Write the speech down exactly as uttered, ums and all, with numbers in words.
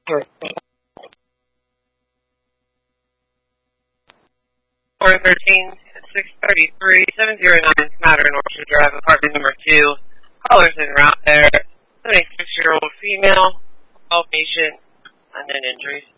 four thirteen, six thirty-three, seven zero nine Modern Orchard Drive, apartment number two. Callers en route there. seventy-six-year-old female, all patient, unknown injuries.